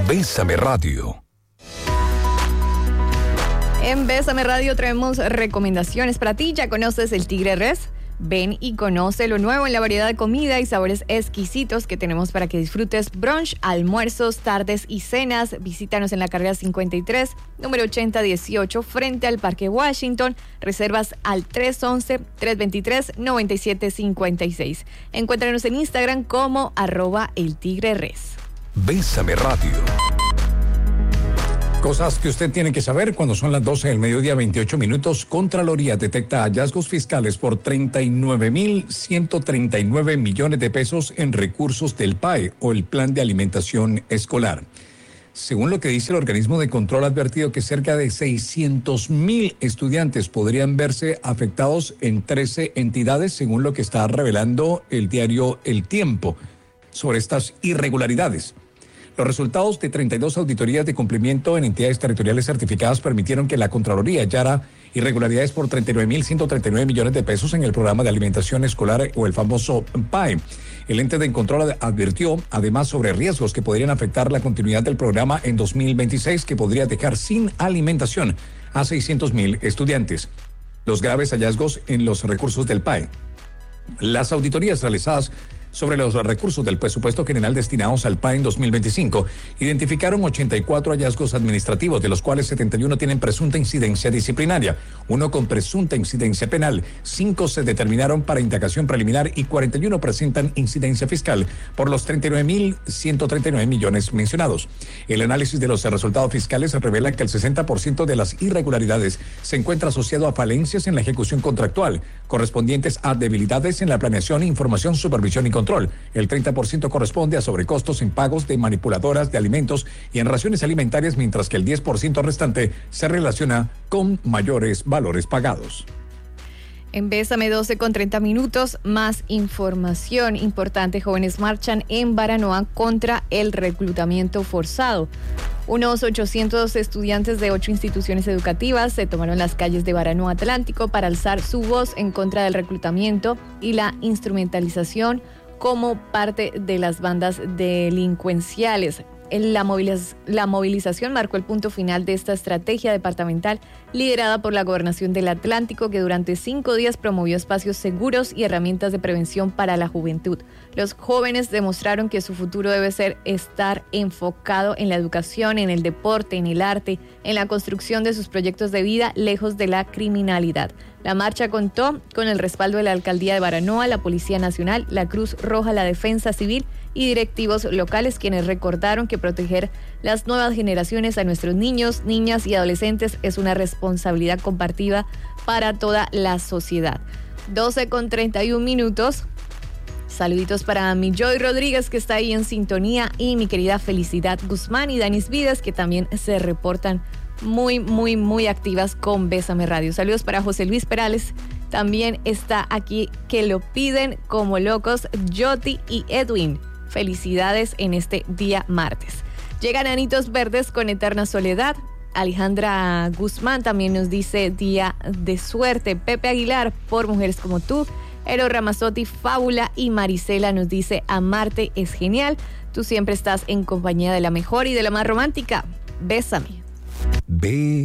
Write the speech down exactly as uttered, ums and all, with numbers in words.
Bésame Radio. En Bésame Radio traemos recomendaciones para ti. ¿Ya conoces el Tigre Res? Ven y conoce lo nuevo en la variedad de comida y sabores exquisitos que tenemos para que disfrutes brunch, almuerzos, tardes y cenas. Visítanos en la carrera cincuenta y tres, número ochenta dieciocho, frente al Parque Washington. Reservas al tres once, tres veintitrés, noventa y siete cincuenta y seis. Encuéntranos en Instagram como arroba el Tigre Res. Bésame Radio. Cosas que usted tiene que saber cuando son las doce del mediodía, veintiocho minutos. Contraloría detecta hallazgos fiscales por treinta y nueve mil ciento treinta y nueve millones de pesos en recursos del P A E o el Plan de Alimentación Escolar. Según lo que dice el organismo de control, ha advertido que cerca de seiscientos mil estudiantes podrían verse afectados en trece entidades, según lo que está revelando el diario El Tiempo sobre estas irregularidades. Los resultados de treinta y dos auditorías de cumplimiento en entidades territoriales certificadas permitieron que la Contraloría hallara irregularidades por treinta y nueve mil ciento treinta y nueve millones de pesos en el programa de alimentación escolar o el famoso P A E. El ente de control advirtió además sobre riesgos que podrían afectar la continuidad del programa en dos mil veintiséis, que podría dejar sin alimentación a seiscientos mil estudiantes. Los graves hallazgos en los recursos del P A E. Las auditorías realizadas sobre los recursos del presupuesto general destinados al P A E en dos mil veinticinco, identificaron ochenta y cuatro hallazgos administrativos, de los cuales setenta y uno tienen presunta incidencia disciplinaria, uno con presunta incidencia penal, cinco se determinaron para indagación preliminar y cuarenta y uno presentan incidencia fiscal por los treinta y nueve mil ciento treinta y nueve millones mencionados. El análisis de los resultados fiscales revela que el sesenta por ciento de las irregularidades se encuentra asociado a falencias en la ejecución contractual, correspondientes a debilidades en la planeación, información, supervisión y control. El treinta por ciento corresponde a sobrecostos en pagos de manipuladoras de alimentos y en raciones alimentarias, mientras que el diez por ciento restante se relaciona con mayores valores pagados. En Bésame doce con treinta minutos, más información importante. Jóvenes marchan en Baranoa contra el reclutamiento forzado. Unos ochocientos estudiantes de ocho instituciones educativas se tomaron las calles de Baranoa Atlántico para alzar su voz en contra del reclutamiento y la instrumentalización como parte de las bandas delincuenciales. La, moviliz- la movilización marcó el punto final de esta estrategia departamental liderada por la Gobernación del Atlántico, que durante cinco días promovió espacios seguros y herramientas de prevención para la juventud. Los jóvenes demostraron que su futuro debe ser estar enfocado en la educación, en el deporte, en el arte, en la construcción de sus proyectos de vida lejos de la criminalidad. La marcha contó con el respaldo de la Alcaldía de Baranoa, la Policía Nacional, la Cruz Roja, la Defensa Civil y directivos locales, quienes recordaron que proteger las nuevas generaciones, a nuestros niños, niñas y adolescentes es una responsabilidad compartida para toda la sociedad. doce con treinta y un minutos. Saluditos para mi Joy Rodríguez, que está ahí en sintonía, y mi querida Felicidad Guzmán y Danis Vides, que también se reportan muy, muy, muy activas con Bésame Radio. Saludos para José Luis Perales. También está aquí, que lo piden como locos, Joti y Edwin. Felicidades en este día martes. Llegan Anitos Verdes con Eterna Soledad. Alejandra Guzmán también nos dice día de suerte. Pepe Aguilar por Mujeres como tú. Ero Ramazotti, Fábula, y Marisela nos dice amarte es genial. Tú siempre estás en compañía de la mejor y de la más romántica. Bésame. Be